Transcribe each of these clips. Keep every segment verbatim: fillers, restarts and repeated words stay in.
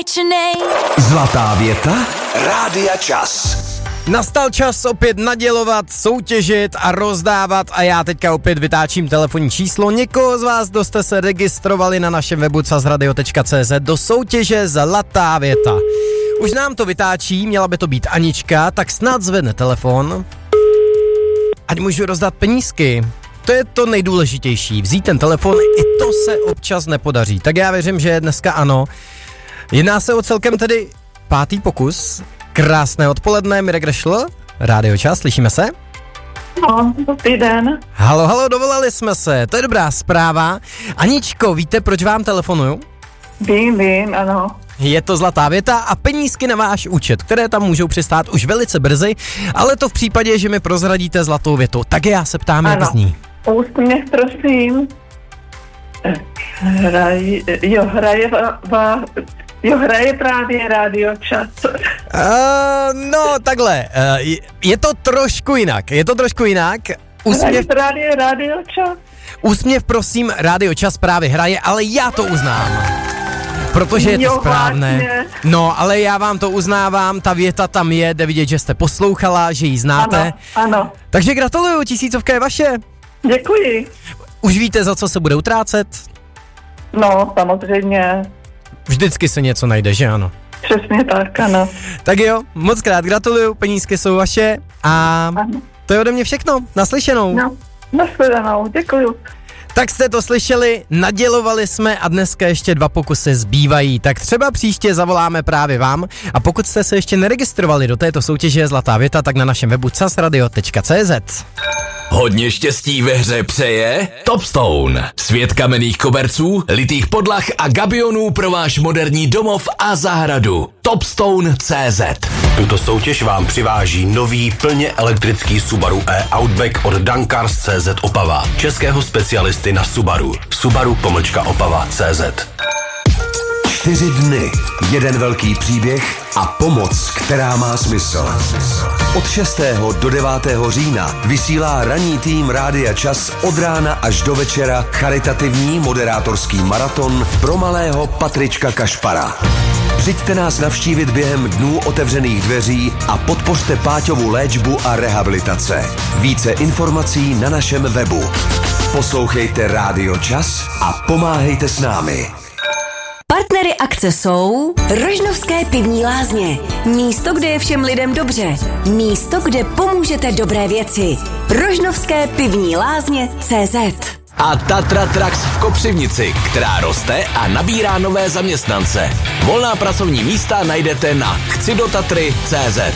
write your name. Zlatá věta Rádia Čas. Nastal čas opět nadělovat, soutěžit a rozdávat a já teďka opět vytáčím telefonní číslo někoho z vás, kdo jste se registrovali na našem webu casradio tečka cé zet do soutěže Zlatá věta. Už nám to vytáčí, měla by to být Anička, tak snad zvedne telefon. Ať můžu rozdat penízky. To je to nejdůležitější, vzít ten telefon, i to se občas nepodaří. Tak já věřím, že dneska ano. Jedná se o celkem tedy pátý pokus. Krásné odpoledne, Mirek Rešl, Rádio Čas, slyšíme se? No, dobrý den. Halo, halo, dovolali jsme se, to je dobrá zpráva. Aničko, víte, proč vám telefonuju? Vím, vím, ano. Je to Zlatá věta a penízky na váš účet, které tam můžou přistát už velice brzy, ale to v případě, že mi prozradíte zlatou větu. Tak já se ptám, ano. Jak zní. Úsměv, prosím. Hraj, jo, hraje, va, jo, hraje právě Rádio Čas. Uh, no, takhle, uh, je to trošku jinak, je to trošku jinak. Úsměv, hraje Rádio Čas. Úsměv, prosím, Rádio Čas právě hraje, ale já to uznám. Protože je to jo, správné. Vlastně. No, ale já vám to uznávám, ta věta tam je, jde vidět, že jste poslouchala, že ji znáte. Ano, ano. Takže gratuluju, tisícovka je vaše. Děkuji. Už víte, za co se bude utrácet? No, samozřejmě. Vždycky se něco najde, že ano? Přesně tak, ano. Tak jo, moc krát gratuluju, penízky jsou vaše a ano. To je ode mě všechno, naslyšenou. No, nashledanou, děkuju. Tak jste to slyšeli, nadělovali jsme a dneska ještě dva pokusy zbývají, tak třeba příště zavoláme právě vám a pokud jste se ještě neregistrovali do této soutěže Zlatá věta, tak na našem webu casradio tečka cé zet. Hodně štěstí ve hře přeje Topstone. Svět kamenných koberců, litých podlah a gabionů pro váš moderní domov a zahradu. Topstone tečka cé zet. Tuto soutěž vám přiváží nový plně elektrický Subaru e-Outback od Dankars tečka cé zet Opava. Českého specialisty na Subaru. Subaru pomlčka Opava tečka cé zet. Čtyři dny, jeden velký příběh a pomoc, která má smysl. Od šestého do devátého října vysílá ranní tým Rádia Čas od rána až do večera charitativní moderátorský maraton pro malého Patrička Kašpara. Přijďte nás navštívit během dnů otevřených dveří a podpořte Páťovu léčbu a rehabilitace. Více informací na našem webu. Poslouchejte Rádio Čas a pomáhejte s námi. Partnery akce jsou Rožnovské pivní lázně. Místo, kde je všem lidem dobře. Místo, kde pomůžete dobré věci. Rožnovské pivní lázně tečka cé zet. A Tatra Trax v Kopřivnici, která roste a nabírá nové zaměstnance. Volná pracovní místa najdete na chci do tatry tečka cé zet.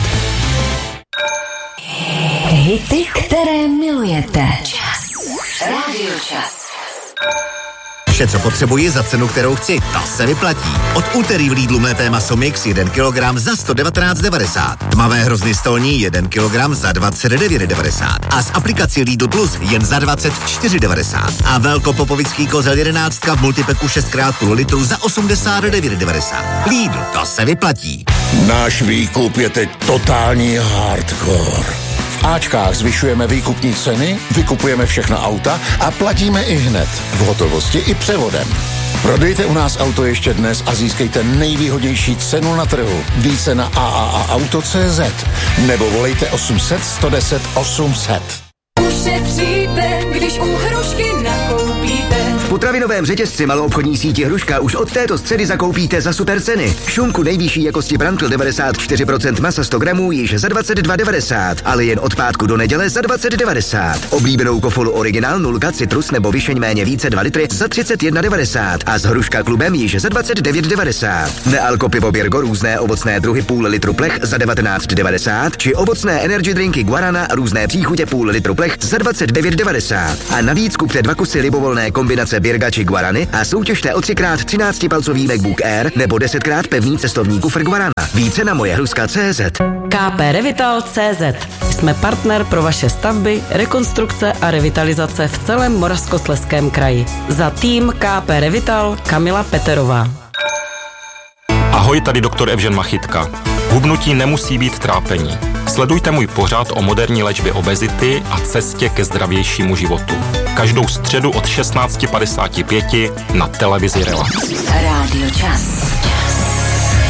Hity, které milujete. Čas. Rádio Čas. Vše, co potřebuji za cenu, kterou chci, ta se vyplatí. Od úterý v Lidlu mlété maso mix jeden kilogram za sto devatenáct devadesát. Tmavé hrozny stolní jeden kilogram za dvacet devět devadesát. A z aplikací Lidl Plus jen za dvacet čtyři devadesát. A velkopopovický kozel jedenáctka v multipeku šest krát půl litru za osmdesát devět devadesát. Lidl, to se vyplatí. Náš výkup je teď totální hardcore. V Ačkách zvyšujeme výkupní ceny, vykupujeme všechna auta a platíme i hned. V hotovosti i převodem. Prodejte u nás auto ještě dnes a získejte nejvýhodnější cenu na trhu. Více na a a a auto tečka cé zet nebo volejte osm set sto deset osm set. Ušetříte, když u Hrušky nakoupíte. V potravinovém řetězci maloobchodní síti Hruška už od této středy zakoupíte za super ceny. Šunku nejvyšší jakosti Brandl devadesát čtyři procent masa sto gramů již za dvacet dva devadesát, ale jen od pátku do neděle za dvacet devadesát. Oblíbenou kofolu Original nulka citrus nebo Vyšeň méně více dva litry za třicet jedna devadesát a z Hruška klubem již za dvacet devět devadesát. Nealko pivo Birgo různé ovocné druhy půl litru plech za devatenáct devadesát či ovocné energy drinky Guarana různé příchutě půl litru plech za dvacet devět devadesát. A navíc kupte dva kusy libovolné kombinace Birga či Guarany a soutěžte o tři krát třináctipalcový MacBook Air nebo deset krát pevný cestovní kufr Guarana. Více na moje hruška tečka cé zet. ká pé Revital tečka cé zet. Jsme partner pro vaše stavby, rekonstrukce a revitalizace v celém Moravskoslezském kraji. Za tým ká pé Revital Kamila Peterová. Ahoj, tady doktor Evžen Machytka. Hubnutí nemusí být trápení. Sledujte můj pořad o moderní léčbě obezity a cestě ke zdravějšímu životu. Každou středu od šestnáct padesát pět na televizi Relax. Rádio Čas.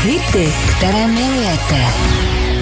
Hity, které milujete.